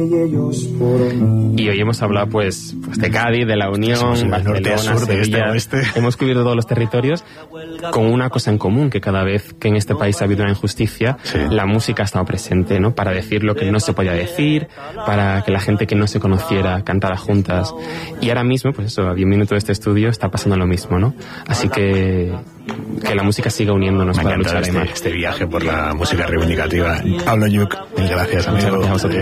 Y hoy hemos hablado pues de Cádiz, de La Unión, Barcelona, Sevilla. Hemos cubierto todos los territorios con una cosa en común, que cada vez que en este país ha habido una injusticia, la música ha estado presente, ¿no? Para decir lo que no se podía decir, para que la gente que no se conociera cantara juntas. Y ahora mismo, pues eso, a 10 minutos de este estudio está pasando lo mismo, ¿no? Así que la música siga uniéndonos para luchar este viaje por la música reivindicativa. Pablo Lluch, mil gracias, amigo. Muchas gracias a vosotros.